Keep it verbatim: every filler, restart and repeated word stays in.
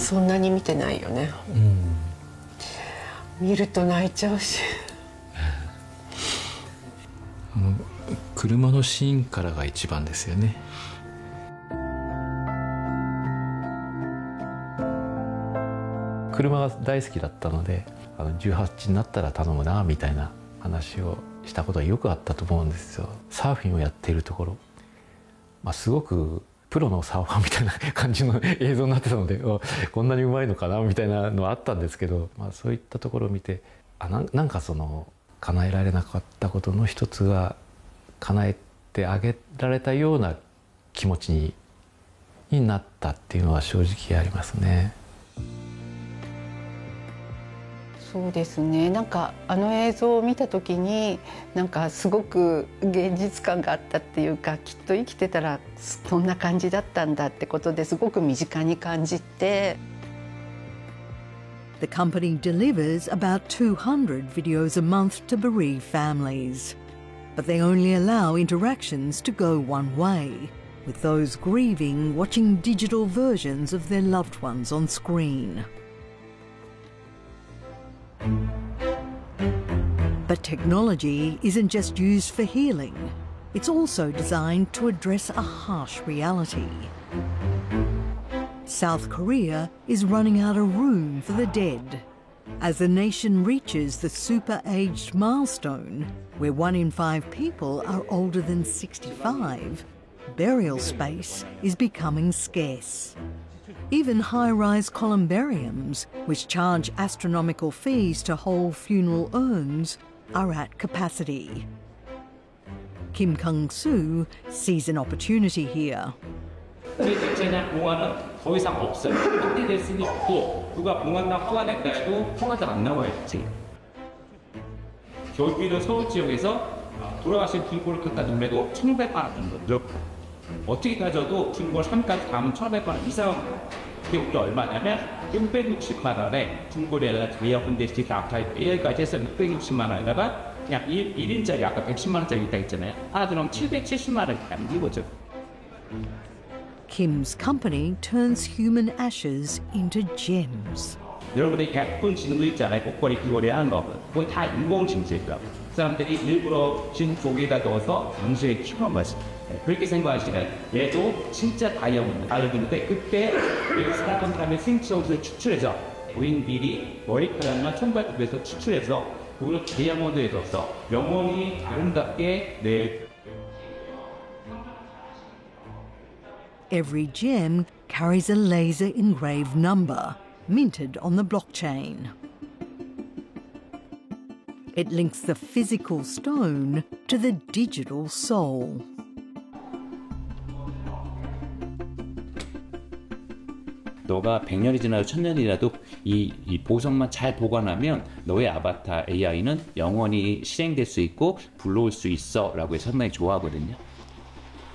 そんなに見てないよね、うん、見ると泣いちゃうしあの車のシーンからが一番ですよね。車が大好きだったので、あのじゅうはちになったら頼むなみたいな話をしたことがよくあったと思うんですよ。サーフィンをやっているところ、まあ、すごくプロのサーファーみたいな感じの映像になってたのでこんなにうまいのかなみたいなのはあったんですけど、まあ、そういったところを見て、あな、なんかその叶えられなかったことの一つが叶えてあげられたような気持ちに、になったっていうのは正直ありますね。 そうですね、なんかあの映像を見た時になんかすごく現実感があったっていうか、きっと生きてたらそんな感じだったんだってことですごく身近に感じて。 The company delivers about two hundred videos a month to bereaved families, but they only allow interactions to go one way, with those grieving watching digital versions of their loved ones on screen. But technology isn't just used for healing. It's also designed to address a harsh reality. South Korea is running out of room for the dead. As the nation reaches the super-aged milestone, where one in five people are older than sixty-five, burial space is becoming scarce. Even high-rise columbariums, which charge astronomical fees to hold funeral urns, are at capacity. Kim Kang-soo sees an opportunity here. 저희 대체나 공화는 더 이상 없어요. 확대될 수는 없고, 누가 공화나 포함했다 해도 통화가 안 나와야지. 결국에는 서울 지역에서 돌아가신 분골 끝까지 눈매도 천오백만 원 정도. 어떻게 따져도 분골 삼까지 다음은 천오백만 원 이상. 기록이 얼마냐면 육백육십만 원에 분골에다가 에어컨디션 앞타입 여기까지 해서 육백육십만 원에다가 그냥 일 인짜리 아까 백십만 원짜리 있다 했잖아요. 하나 들어오면 칠백칠십만 원이 남는 거죠. Kim's company turns human ashes into gems. 여러분들이 예쁜 진도 있잖아요. 목걸이 귀걸이 하는 거. 그건 다 인공진수예요. 사람들이 일부러 진 고기에다 넣어서 문수에 키워한 거지. 그렇게 생각하시면 얘도 진짜 다이아몬드 다이아몬드인데, 그때 스타트업 다음에 스윙치옷을 추출해서 우린 미리 머리카락만 총발급에서 추출해서 그걸 다이아몬드에 넣어서 영원히 아름답게 내. Every gem carries a laser engraved number, minted on the blockchain. It links the physical stone to the digital soul. 너가 백 년이 지나도 천 년이라도 이, 이 보석만 잘 보관하면 너의 아바타 에이아이는 영원히 실행될 수 있고 불러올 수 있어 라고 해서 상당히 좋아하거든요.